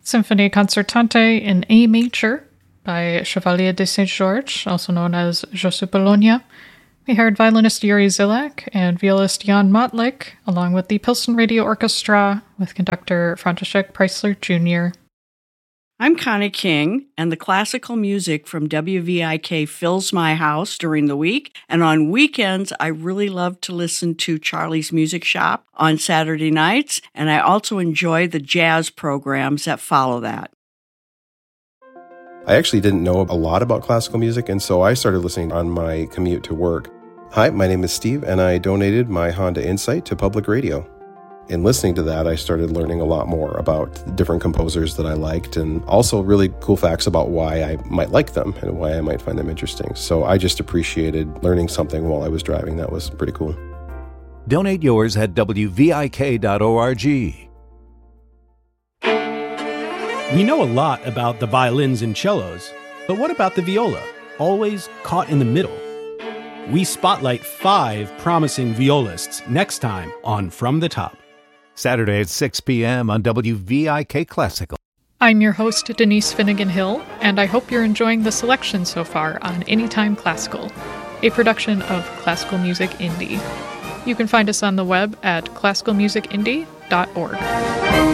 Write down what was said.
Symphonie Concertante in A major by Chevalier de Saint-Georges, also known as Joseph Bologna. We heard violinist Yuri Zilak and violist Jan Motlik, along with the Pilsen Radio Orchestra with conductor František Preisler Jr. I'm Connie King, and the classical music from WVIK fills my house during the week. And on weekends, I really love to listen to Charlie's Music Shop on Saturday nights, and I also enjoy the jazz programs that follow that. I actually didn't know a lot about classical music, and so I started listening on my commute to work. Hi, my name is Steve, and I donated my Honda Insight to public radio. In listening to that, I started learning a lot more about the different composers that I liked, and also really cool facts about why I might like them and why I might find them interesting. So I just appreciated learning something while I was driving. That was pretty cool. Donate yours at wvik.org. We know a lot about the violins and cellos, but what about the viola, always caught in the middle? We spotlight 5 promising violists next time on From the Top. Saturday at 6 p.m. on WVIK Classical. I'm your host, Denise Finnegan-Hill, and I hope you're enjoying the selection so far on Anytime Classical, a production of Classical Music Indie. You can find us on the web at classicalmusicindie.org.